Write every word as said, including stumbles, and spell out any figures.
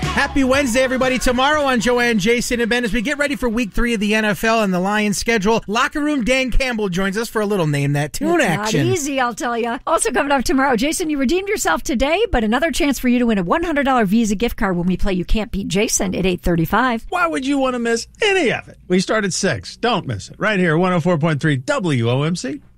Happy Wednesday, everybody. Tomorrow on Joanne, Jason, and Ben, as we get ready for week three of the N F L and the Lions schedule, Locker Room Dan Campbell joins us for a little Name That Tune it's action. Not easy, I'll tell you. Also coming up tomorrow, Jason, you redeemed yourself today, but another chance for you to win a one hundred dollars Visa gift card when we play You Can't Beat Jason at eight thirty-five. Why would you want to miss any of it? We start at six. Don't miss it. Right here, one oh four point three W O M C.